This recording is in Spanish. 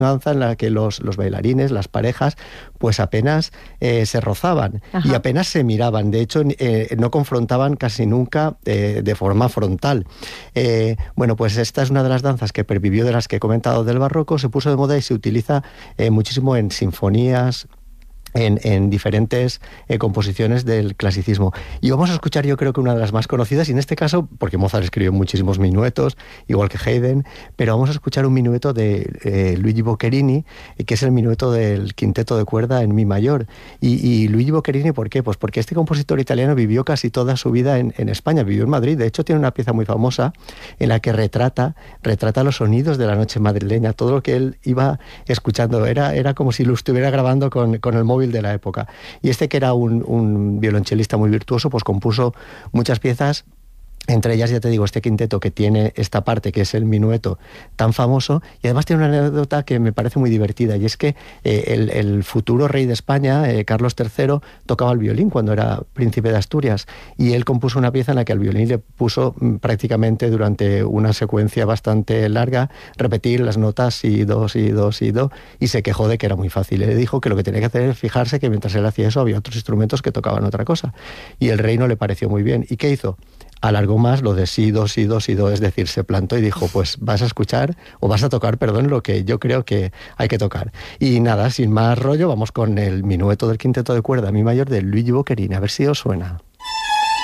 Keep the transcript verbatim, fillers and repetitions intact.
danza en la que los, los bailarines, las parejas, pues apenas eh, se rozaban. Ajá. Y apenas se miraban. De hecho, eh, no confrontaban casi nunca eh, de forma frontal. Eh, bueno, pues esta es una de las danzas que pervivió de las que he comentado del barroco, se puso de moda y se utiliza eh, muchísimo en sinfonías, En, en diferentes eh, composiciones del clasicismo. Y vamos a escuchar, yo creo que una de las más conocidas, y en este caso, porque Mozart escribió muchísimos minuetos, igual que Haydn, pero vamos a escuchar un minueto de eh, Luigi Boccherini, que es el minueto del quinteto de cuerda en mi mayor. Y, y Luigi Boccherini, ¿por qué? Pues porque este compositor italiano vivió casi toda su vida en, en España, vivió en Madrid. De hecho, tiene una pieza muy famosa en la que retrata, retrata los sonidos de la noche madrileña, todo lo que él iba escuchando. Era, era como si lo estuviera grabando con, con el móvil de la época. Y este, que era un, un violonchelista muy virtuoso, pues compuso muchas piezas, entre ellas, ya te digo, este quinteto que tiene esta parte, que es el minueto tan famoso, y además tiene una anécdota que me parece muy divertida, y es que eh, el, el futuro rey de España, eh, Carlos tercero, tocaba el violín cuando era príncipe de Asturias, y él compuso una pieza en la que al violín le puso mm, prácticamente durante una secuencia bastante larga repetir las notas si, do, si, do, si, do, y se quejó de que era muy fácil. Le dijo que lo que tenía que hacer es fijarse que mientras él hacía eso había otros instrumentos que tocaban otra cosa, y el rey no le pareció muy bien. ¿Y qué hizo? Alargó más lo de si, do, si, do, si, do, es decir, se plantó y dijo, pues vas a escuchar, o vas a tocar, perdón, lo que yo creo que hay que tocar. Y nada, sin más rollo, vamos con el minueto del quinteto de cuerda mi mayor de Luigi Boccherini, a ver si os suena.